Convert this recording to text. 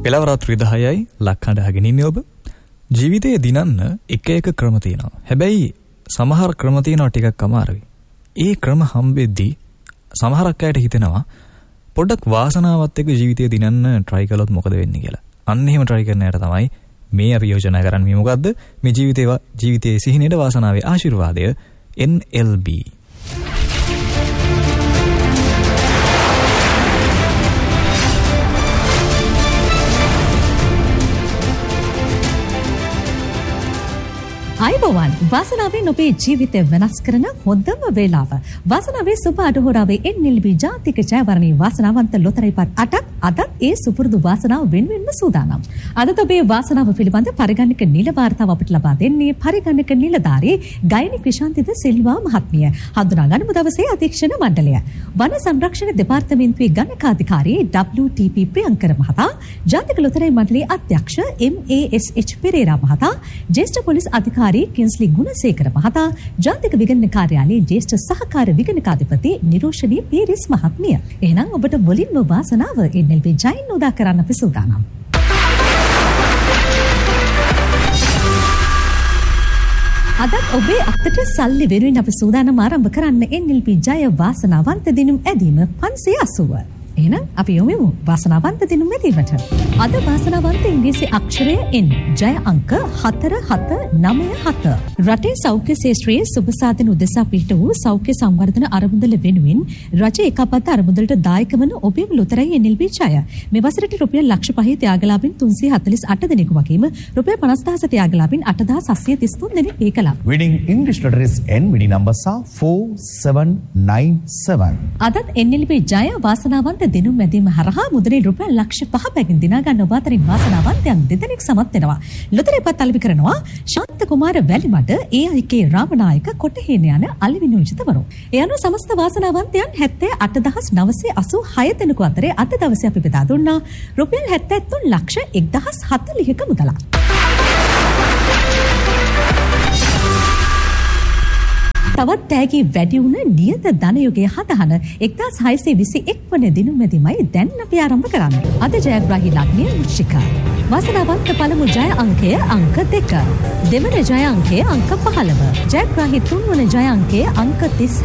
පෙළවරාත්‍රි 10යි ලක්හඬ අහගෙන ඉන්නේ ඔබ. ජීවිතයේ දිනන්න එක ක්‍රම තියෙනවා. හැබැයි සමහර ක්‍රම තියෙනවා ටිකක් අමාරුයි. ඒ ක්‍රම හම්බෙද්දී සමහරක් අයට හිතෙනවා පොඩ්ඩක් වාසනාවත් එක්ක ජීවිතයේ දිනන්න try කළොත් මොකද වෙන්නේ කියලා. අන්න එහෙම try කරන අයට තමයි මේ අපි යෝජනා කරන්නේ. මොකද්ද? මේ ජීවිතයේ සිහිනේට වාසනාවේ ආශිර්වාදය NLB. අයිබෝවන් වාසනාවෙන් ඔබේ ජීවිතය වෙනස් කරන හොඳම වේලාව. වාසනාවේ සුබ අඩහොරාවේ NLB ජාතික ජයවරණී වාසනාවන්ත ලොතරැයි පත් 8ක් අදත් ඒ සුපුරුදු වාසනාව වෙනුවෙන්ම සූදානම්. අදත් ඔබේ වාසනාව පිළිබඳ පරිගණක නිල වාර්තාව අපිට ලබා දෙන්නේ පරිගණක නිලධාරී ගයිනි ක්‍රිෂාන්තිද සිල්වා මහත්මිය. හඳුනා ගනිමු දවසේ අධීක්ෂණ මණ්ඩලය. වන සංරක්ෂණ දෙපාර්තමේන්තුවේ ගණකාධිකාරී WTP ප්‍රියංකර මහතා, ජාතික ලොතරැයි මණ්ඩලයේ අධ්‍යක්ෂ MASH පෙරේරා මහතා, ජ්‍යෙෂ්ඨ පොලිස් අධිකාරී කින්ස්ලි ගුණසේකර මහතා, ජාතික විගණන කාර්යාලයේ ජ්‍යෙෂ්ඨ සහකාර විගණකාධිපති නිරෝෂණී පීරිස් මහත්මිය. එහෙනම් ඔබට මුලින්ම වාසනාව NLB ජයින් උදා කරන්න අපි සූදානම්. අදත් ඔබේ අතට සල්ලි වෙනුවෙන් අපි සූදානම් ආරම්භ කරන්න NLB ජය වාසනාවන්ත දිනුම් ඇදීම 580. එහෙනම් අපි යොමු වාසනාවන්ත දිනුම් ඇදීමට. අද වාසනාවන්ත ඉංග්‍රීසි අක්ෂරය N. ජය අංක 4797. රටේ සෞඛ්‍ය ශාස්ත්‍රයේ සුබසාධන උදෙසා පිහිට වූ සෞඛ්‍ය සංවර්ධන අරමුදල වෙනුවෙන් රජ එකපත් අරමුදලට දායක වන ඔබේ ලොතරැයි NLB ජය. මේ වසරට රුපියල් ලක්ෂ 5 ත්‍යාගලාභින් 348 දෙනෙකු වගේම රුපියල් 50000 ත්‍යාගලාභින් 8733 දෙනෙක් ඒ කළා. Winning English letter is N. Winning numbers are 4797. අදත් NLB ජය වාසනාවන්ත දිනුම් ඇදීම හරහා මුදලින් රුපියල් ලක්ෂ 5 බැගින් දිනා ගන්න ඔබ අතරින් වාසනාවන්තයන් දෙදෙනෙක් සමත් වෙනවා. ලොතරැයි පත් අලෙවි කරනවා ශාන්ත කුමාර වැලිමඩ AIK රාමනායක කොටහේන යන අලෙවි නියෝජිතවරු. ඒ අනුව සමස්ත වාසනාවන්තයන් 78986 දෙනෙකු අතරේ අද දවසේ අපි බෙදා දුන්නා රුපියල් 73 ලක්ෂ 1040ක මුදලක්. තවත් තෑගි වැඩි වුණ නියත ධනයෝගය හදහන 1621 වන දිනුම් මැදිමයි දැන් අපි ආරම්භ කරන්නේ. අද ජයග්‍රාහී ලග්නය වෘශ්චික. වාසනාවන්ත පළමු ජය අංකය අංක 2. දෙවන ජය අංකය අංක 15. ජයග්‍රාහී තුන්වන ජය අංකය අංක 30.